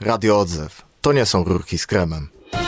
Radio Odzew. To nie są rurki z kremem.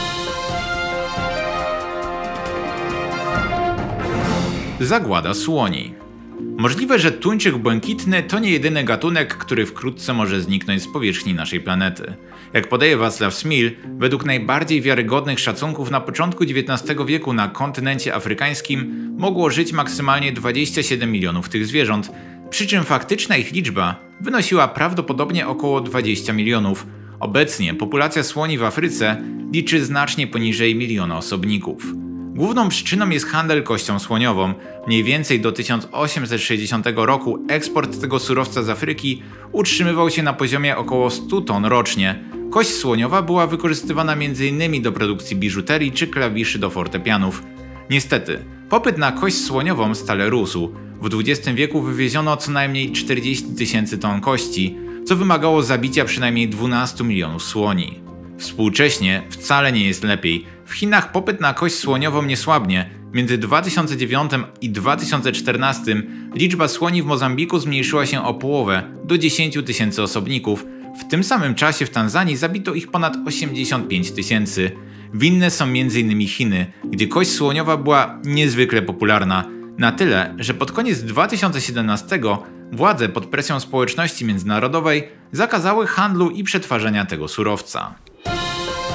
Zagłada słoni. Możliwe, że tuńczyk błękitny to nie jedyny gatunek, który wkrótce może zniknąć z powierzchni naszej planety. Jak podaje Václav Smil, według najbardziej wiarygodnych szacunków na początku XIX wieku na kontynencie afrykańskim mogło żyć maksymalnie 27 milionów tych zwierząt, przy czym faktyczna ich liczba wynosiła prawdopodobnie około 20 milionów. Obecnie populacja słoni w Afryce liczy znacznie poniżej miliona osobników. Główną przyczyną jest handel kością słoniową. Mniej więcej do 1860 roku eksport tego surowca z Afryki utrzymywał się na poziomie około 100 ton rocznie. Kość słoniowa była wykorzystywana m.in. do produkcji biżuterii czy klawiszy do fortepianów. Niestety, popyt na kość słoniową stale rósł. W XX wieku wywieziono co najmniej 40 000 ton kości, co wymagało zabicia przynajmniej 12 milionów słoni. Współcześnie wcale nie jest lepiej. W Chinach popyt na kość słoniową nie słabnie. Między 2009 i 2014 liczba słoni w Mozambiku zmniejszyła się o połowę, do 10 000 osobników. W tym samym czasie w Tanzanii zabito ich ponad 85 000. Winne są m.in. Chiny, gdzie kość słoniowa była niezwykle popularna. Na tyle, że pod koniec 2017 władze pod presją społeczności międzynarodowej zakazały handlu i przetwarzania tego surowca.